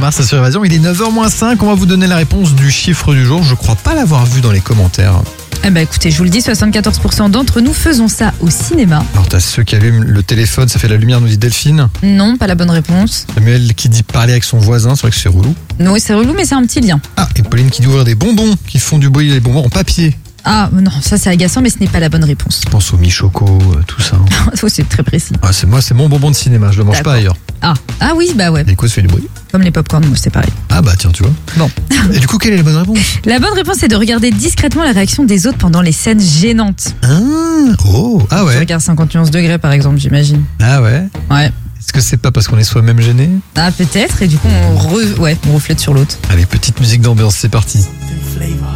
Mars sur Évasion. Il est 9h-5. On va vous donner la réponse du chiffre du jour. Je crois pas l'avoir vu dans les commentaires. Eh ben écoutez, je vous le dis, 74% d'entre nous faisons ça au cinéma. Alors t'as ceux qui allument le téléphone, ça fait la lumière, nous dit Delphine. Non, pas la bonne réponse. Samuel qui dit parler avec son voisin, c'est vrai que c'est relou. Non, c'est relou, mais c'est un petit lien. Ah, et Pauline qui dit ouvrir des bonbons, qui font du bruit, les bonbons en papier. Ah non, ça c'est agaçant, mais ce n'est pas la bonne réponse. Je pense au Michoco, tout ça. C'est très précis. Ah, c'est mon bonbon de cinéma, je le mange pas ailleurs. Ah oui, bah ouais. Et quoi, ça fait du bruit? Comme les popcorn, moi c'est pareil. Ah bah tiens, tu vois. Bon. Et du coup, quelle est la bonne réponse? La bonne réponse c'est de regarder discrètement la réaction des autres pendant les scènes gênantes. Ah ouais. Tu regardes 51 degrés par exemple, j'imagine. Ah ouais. Ouais. Est-ce que c'est pas parce qu'on est soi-même gêné? Ah peut-être, et du coup on reflète sur l'autre. Allez, petite musique d'ambiance, c'est parti. Flavor.